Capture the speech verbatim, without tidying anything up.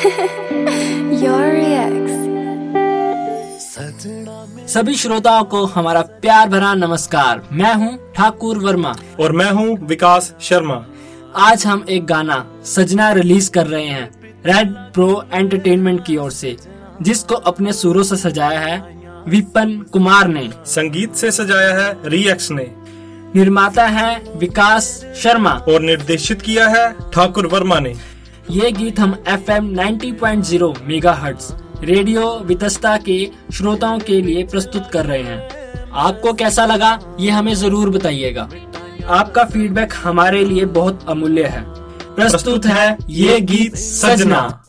Your Reacts। सभी श्रोताओं को हमारा प्यार भरा नमस्कार। मैं हूं ठाकुर वर्मा और मैं हूं विकास शर्मा। आज हम एक गाना सजना रिलीज कर रहे हैं रेड प्रो एंटरटेनमेंट की ओर से, जिसको अपने सुरों से सजाया है विपिन कुमार ने, संगीत से सजाया है रिएक्स ने, निर्माता है विकास शर्मा और निर्देशित किया है ठाकुर वर्मा ने। ये गीत हम F M ninety point zero megahertz radio Vitasta के श्रोताओं के लिए प्रस्तुत कर रहे हैं। आपको कैसा लगा ये हमें जरूर बताइएगा। आपका फीडबैक हमारे लिए बहुत अमूल्य है। प्रस्तुत है ये गीत सजना।